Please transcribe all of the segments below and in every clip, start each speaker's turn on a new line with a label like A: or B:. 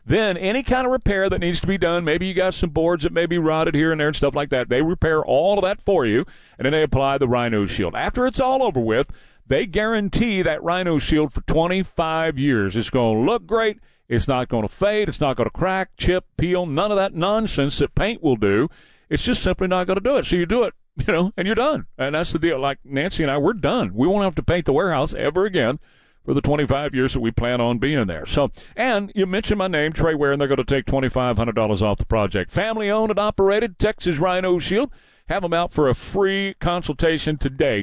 A: Then any kind of repair that needs to be done, maybe you got some boards that may be rotted here and there and stuff like that, they repair all of that for you, and then they apply the Rhino Shield. After it's all over with, they guarantee that Rhino Shield for 25 years. It's going to look great. It's not going to fade. It's not going to crack, chip, peel, none of that nonsense that paint will do. It's just simply not going to do it. So you do it, and you're done. And that's the deal. Like Nancy and I, we're done. We won't have to paint the warehouse ever again for the 25 years that we plan on being there. So, and you mentioned my name, Trey Ware, and they're going to take $2,500 off the project. Family owned and operated, Texas Rhino Shield. Have them out for a free consultation today.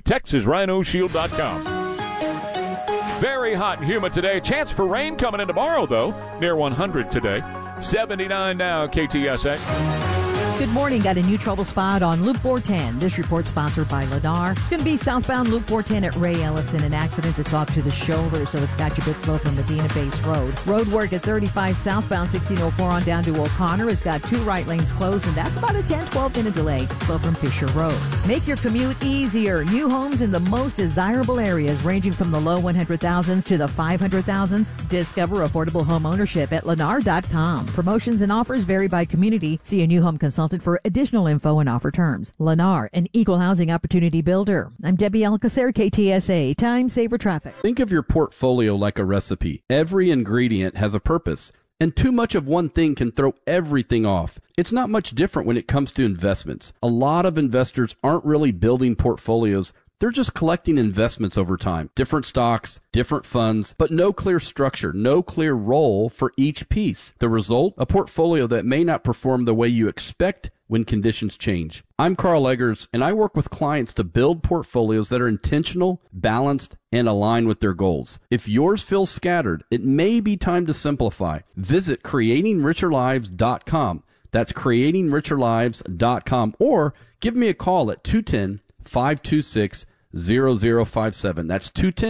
A: TexasRhinoShield.com. Very hot and humid today. Chance for rain coming in tomorrow, though. Near 100 today. 79 now, KTSA.
B: Good morning. Got a new trouble spot on Loop 410. This report sponsored by Lennar. It's going to be southbound Loop 410 at Ray Ellison. An accident that's off to the shoulder, so it's got you a bit slow from Medina Base Road. Road work at 35 southbound 1604 on down to O'Connor has got 2 right lanes closed, and that's about a 10-12 minute delay. Slow from Fisher Road. Make your commute easier. New homes in the most desirable areas, ranging from the low 100,000s to the 500,000s. Discover affordable home ownership at Lennar.com. Promotions and offers vary by community. See a new home consultant for additional info and offer terms. Lennar, an equal housing opportunity builder. I'm Debbie Alcacer, KTSA. Time Saver Traffic.
C: Think of your portfolio like a recipe. Every ingredient has a purpose, and too much of one thing can throw everything off. It's not much different when it comes to investments. A lot of investors aren't really building portfolios. They're just collecting investments over time. Different stocks, different funds, but no clear structure, no clear role for each piece. The result? A portfolio that may not perform the way you expect when conditions change. I'm Carl Eggers, and I work with clients to build portfolios that are intentional, balanced, and align with their goals. If yours feels scattered, it may be time to simplify. Visit creatingricherlives.com. That's creatingricherlives.com, or give me a call at 210-526-0057. That's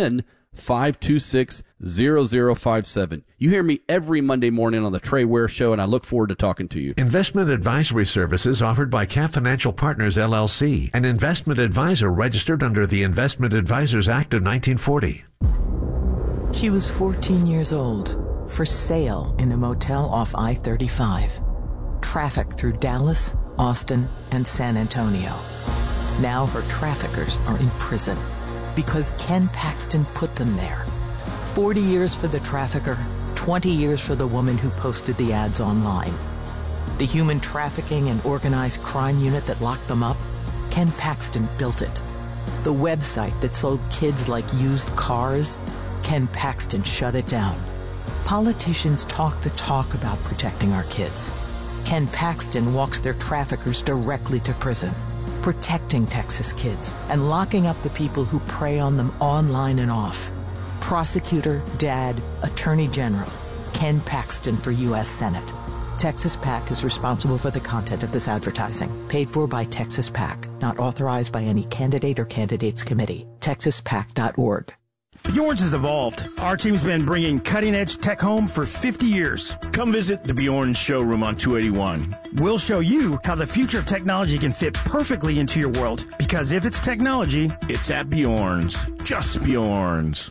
C: 210-526-0057. You hear me every Monday morning on the Trey Ware Show, and I look forward to talking to you.
D: Investment advisory services offered by Cap Financial Partners, LLC, an investment advisor registered under the Investment Advisors Act of 1940.
E: She was 14 years old, for sale in a motel off I-35. Traffic through Dallas, Austin, and San Antonio. Now her traffickers are in prison because Ken Paxton put them there. 40 years for the trafficker, 20 years for the woman who posted the ads online. The human trafficking and organized crime unit that locked them up, Ken Paxton built it. The website that sold kids like used cars, Ken Paxton shut it down. Politicians talk the talk about protecting our kids. Ken Paxton walks their traffickers directly to prison, protecting Texas kids and locking up the people who prey on them online and off. Prosecutor, Dad, Attorney General, Ken Paxton for U.S. Senate. Texas PAC is responsible for the content of this advertising. Paid for by Texas PAC. Not authorized by any candidate or candidates committee. TexasPAC.org.
F: Bjorn's has evolved. Our team's been bringing cutting-edge tech home for 50 years. Come visit the Bjorn's showroom on 281. We'll show you how the future of technology can fit perfectly into your world. Because if it's technology, it's at Bjorn's. Just Bjorn's.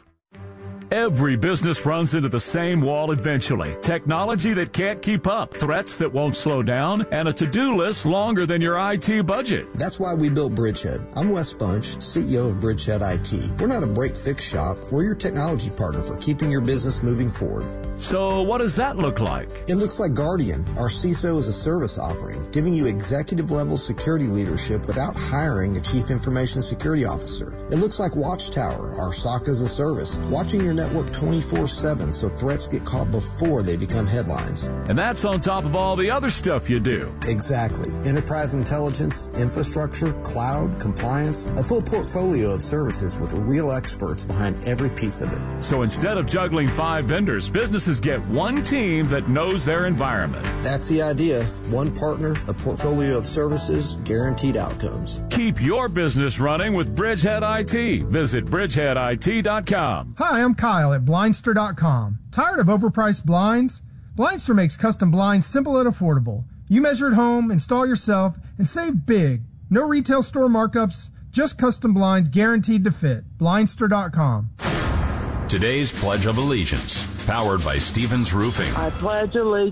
G: Every business runs into the same wall eventually. Technology that can't keep up, threats that won't slow down, and a to-do list longer than your IT budget.
H: That's why we built Bridgehead. I'm Wes Bunch, CEO of Bridgehead IT. We're not a break-fix shop. We're your technology partner for keeping your business moving forward.
G: So what does that look like?
H: It looks like Guardian, our CISO as a service offering, giving you executive-level security leadership without hiring a chief information security officer. It looks like Watchtower, our SOC as a service, watching your network 24/7 so threats get caught before they become headlines.
G: And that's on top of all the other stuff you do.
H: Exactly. Enterprise intelligence, infrastructure, cloud, compliance, a full portfolio of services with real experts behind every piece of it.
G: So instead of juggling 5 vendors, businesses get one team that knows their environment.
H: That's the idea. One partner, a portfolio of services, guaranteed outcomes.
G: Keep your business running with Bridgehead IT. Visit bridgeheadit.com.
I: Hi, I'm Kyle at Blindster.com. Tired of overpriced blinds? Blindster makes custom blinds simple and affordable. You measure at home, install yourself, and save big. No retail store markups, just custom blinds guaranteed to fit. Blindster.com.
J: Today's Pledge of Allegiance, powered by Stevens Roofing.
K: I pledge allegiance